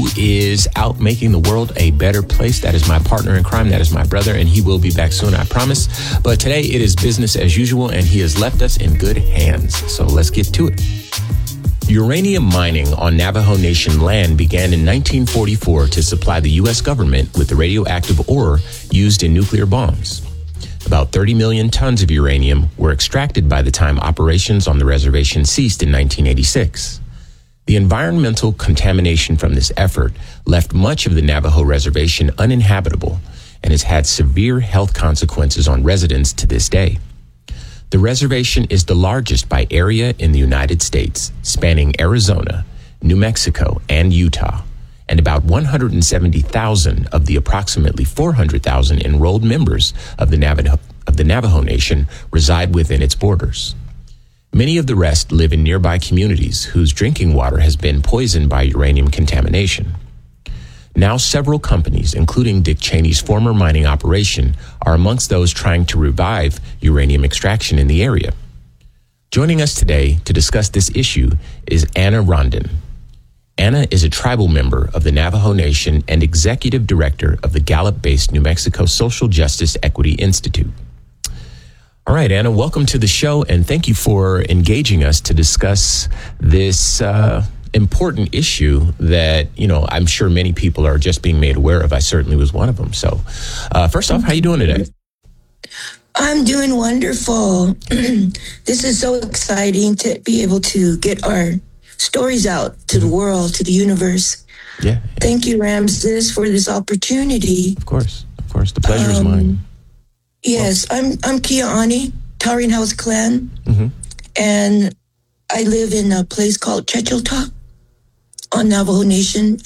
who is out making the world a better place. That is my partner in crime. That is my brother, and he will be back soon, I promise. But today it is business as usual, and he has left us in good hands. So let's get to it. Uranium mining on Navajo Nation land began in 1944 to supply the U.S. government with the radioactive ore used in nuclear bombs. About 30 million tons of uranium were extracted by the time operations on the reservation ceased in 1986. The environmental contamination from this effort left much of the Navajo reservation uninhabitable and has had severe health consequences on residents to this day. The reservation is the largest by area in the United States, spanning Arizona, New Mexico, and Utah, and about 170,000 of the approximately 400,000 enrolled members of the Navajo Nation reside within its borders. Many of the rest live in nearby communities whose drinking water has been poisoned by uranium contamination. Now several companies, including Dick Cheney's former mining operation, are amongst those trying to revive uranium extraction in the area. Joining us today to discuss this issue is Anna Rondon. Anna is a tribal member of the Navajo Nation and executive director of the Gallup-based New Mexico Social Justice Equity Institute. All right, Anna, welcome to the show, and thank you for engaging us to discuss this important issue that, I'm sure many people are just being made aware of. I certainly was one of them. So, first off, how you doing today? I'm doing wonderful. This is so exciting to be able to get our stories out to the world, to the universe. Yeah. Thank you, Ramses, for this opportunity. Of course. The pleasure is mine. Yes, I'm Kia Ani, Towering House Clan, and I live in a place called Chechilta on Navajo Nation.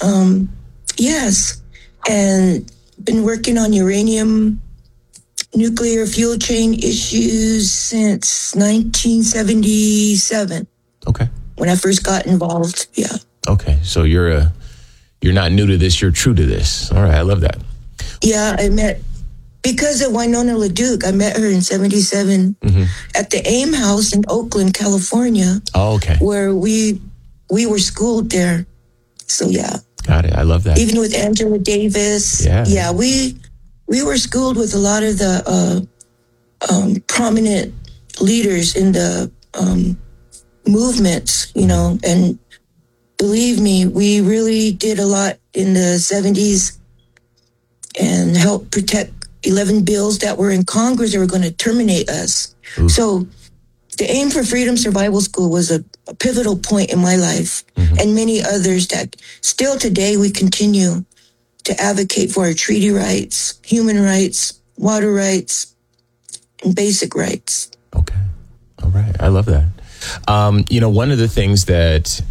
Yes, and been working on uranium nuclear fuel chain issues since 1977. Okay. When I first got involved, yeah. Okay, so you're not new to this, you're true to this. All right, I love that. Yeah, because of Winona LaDuke, I met her in 77 at the AIM House in Oakland, California. Oh, okay. Where we were schooled there. So, yeah. Got it, I love that. Even with Angela Davis. Yeah, we were schooled with a lot of the prominent leaders in the movements, and believe me, we really did a lot in the 70s and helped protect 11 bills that were in Congress that were going to terminate us. Ooh. So the AIM for Freedom Survival School was a pivotal point in my life and many others that still today we continue to advocate for our treaty rights, human rights, water rights, and basic rights. Okay. All right. I love that. One of the things that,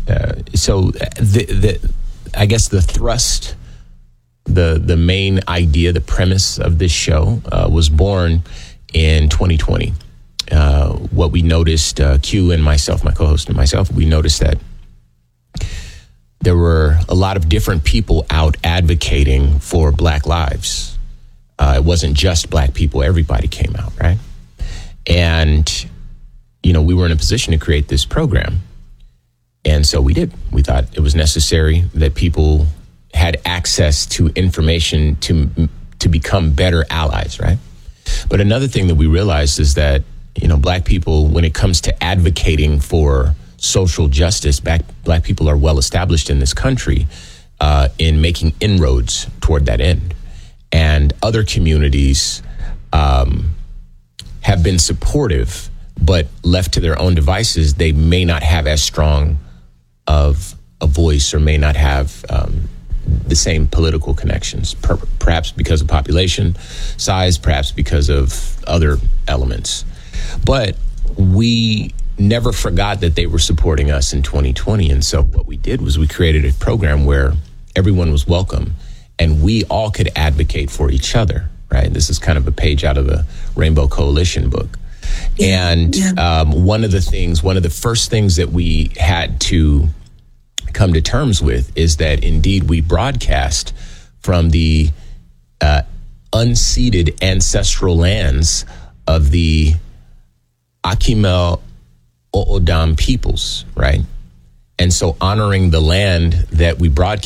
I guess the thrust, the main idea, the premise of this show was born in 2020. What we noticed, Q and myself, my co-host and myself, we noticed that there were a lot of different people out advocating for Black lives. It wasn't just Black people, everybody came out, right? And we were in a position to create this program. And so we did. We thought it was necessary that people had access to information to become better allies, right? But another thing that we realized is that, Black people, when it comes to advocating for social justice, Black people are well established in this country in making inroads toward that end. And other communities have been supportive, but left to their own devices, they may not have as strong of a voice or may not have the same political connections, perhaps because of population size, perhaps because of other elements. But we never forgot that they were supporting us in 2020. And so what we did was we created a program where everyone was welcome and we all could advocate for each other, right? This is kind of a page out of the Rainbow Coalition book. And one of the first things that we had to come to terms with is that indeed we broadcast from the unceded ancestral lands of the Akimel O'odham peoples, right? And so honoring the land that we broadcast